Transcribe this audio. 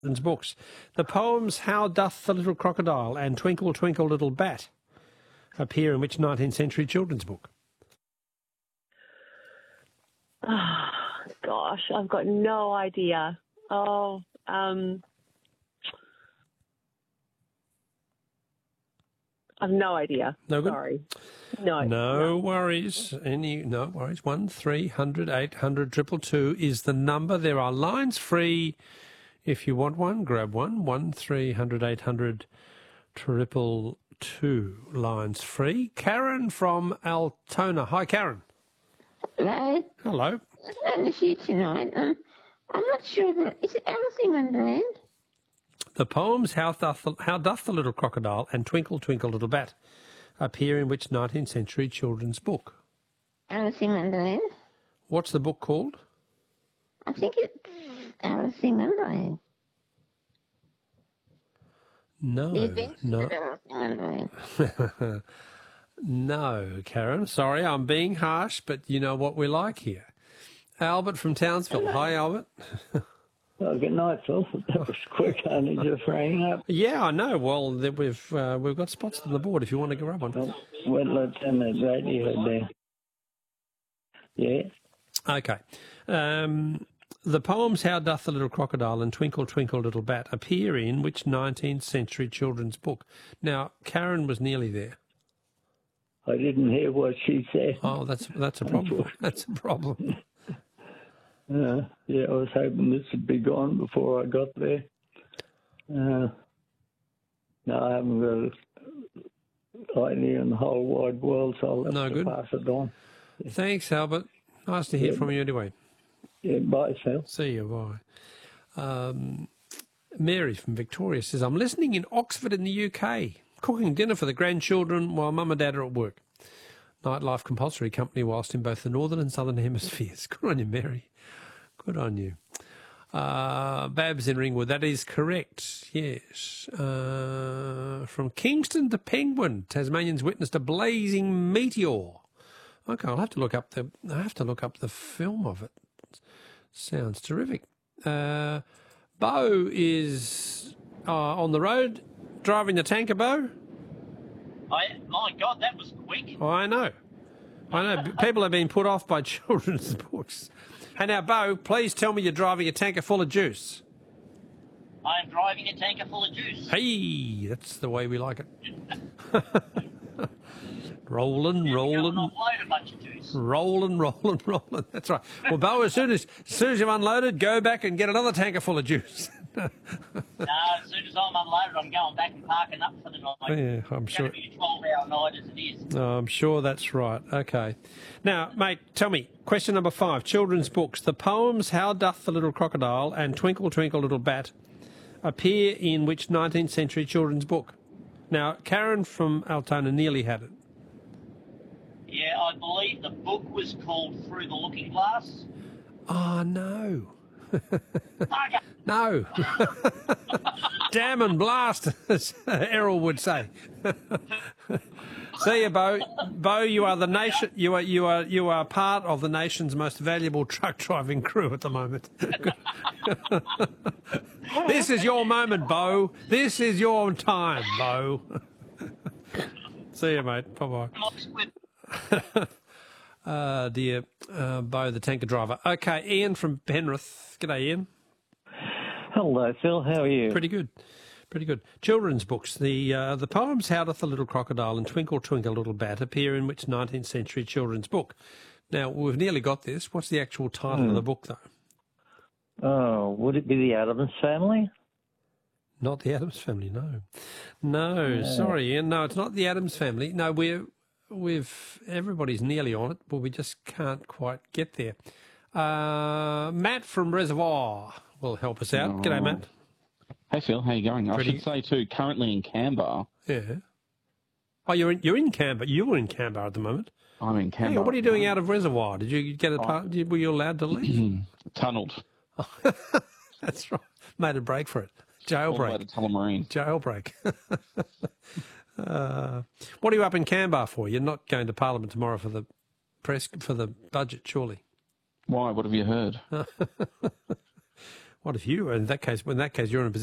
books. The poems How Doth the Little Crocodile and Twinkle, Twinkle, Little Bat appear in which 19th century children's book? Oh, gosh, I've got no idea. Oh, I've no idea. No good? Sorry. No. No worries. No worries. 1300 800 222 is the number. There are lines free. If you want one, grab one. 1300 800 222 lines free. Karen from Altona. Hi, Karen. Hello. Hello. I'm the shoot tonight. I'm not sure that is it Alice in Wonderland? The poems How Doth the Little Crocodile and Twinkle, Twinkle, Little Bat appear in which 19th century children's book? Alice in Wonderland. What's the book called? I think it's Alice in Wonderland. No. The Adventures of Alice in Wonderland. No, Karen. Sorry, I'm being harsh, but you know what we like here. Albert from Townsville. Hello. Hi, Albert. Well, good night, Phil. That was quick. Only just rang up. Yeah, I know. Well, we've got spots on the board if you want to grab one. Well, let's turn that radio down. Yeah. Okay. The poems How Doth the Little Crocodile and Twinkle, Twinkle, Little Bat appear in which 19th century children's book? Now, Karen was nearly there. I didn't hear what she said. Oh, that's a problem. That's a problem. Yeah, I was hoping this would be gone before I got there. No, I haven't got an idea in the whole wide world, so I'll have to pass it on. Thanks, Albert. Nice to hear from you anyway. Yeah, bye, Phil. See you, bye. Mary from Victoria says, I'm listening in Oxford in the UK, cooking dinner for the grandchildren while mum and dad are at work. Nightlife compulsory company whilst in both the northern and southern hemispheres. Good on you, Mary. Good on you. Babs in Ringwood, that is correct, yes. From Kingston to Penguin, Tasmanians witnessed a blazing meteor. Okay, I'll have to look up the film of it. Sounds terrific. Bo is on the road driving the tanker, Bo. My God, that was quick. I know. People have been put off by children's books. Hey, now, Bo, please tell me you're driving a tanker full of juice. I'm driving a tanker full of juice. Hey, that's the way we like it. Rolling. Unload a bunch of juice. Rolling. That's right. Well, Bo, as soon as you've unloaded, go back and get another tanker full of juice. No, as soon as I'm unloaded, I'm going back and parking up for the night. Yeah, I'm sure. It's going to be a 12-hour night as it is. Oh, I'm sure that's right. Okay. Now, mate, tell me, question number 5, children's books. The poems How Doth the Little Crocodile and Twinkle, Twinkle, Little Bat appear in which 19th century children's book? Now, Karen from Altona nearly had it. Yeah, I believe the book was called Through the Looking Glass. Oh, no. No. Damn and blast, as Errol would say. See you, Bo. Bo, you are the nation. You are part of the nation's most valuable truck driving crew at the moment. This is your moment, Bo. This is your time, Bo. See you, mate. Bye bye. Dear Bo, the tanker driver. Okay, Ian from Penrith. G'day, Ian. Hello, Phil. How are you? Pretty good. Children's books. The poems How Doth the Little Crocodile and Twinkle, Twinkle, Little Bat appear in which 19th century children's book? Now, we've nearly got this. What's the actual title of the book, though? Oh, would it be The Addams Family? Not The Addams Family, no. No, sorry, Ian. No, it's not The Addams Family. No, everybody's nearly on it, but we just can't quite get there. Matt from Reservoir will help us out. G'day, Matt. Hey, Phil. How you going? I should say, too, currently in Canberra. Yeah. Oh, you're in Canberra. You were in Canberra at the moment. I'm in Canberra. Hey, what are you doing out of Reservoir? Did you get were you allowed to leave? Tunnelled. That's right. Made a break for it. Jailbreak. All the Tullamarine. Jailbreak. What are you up in Canberra for? You're not going to Parliament tomorrow for the budget, surely? Why? What have you heard? What if you, in that case, you're in a position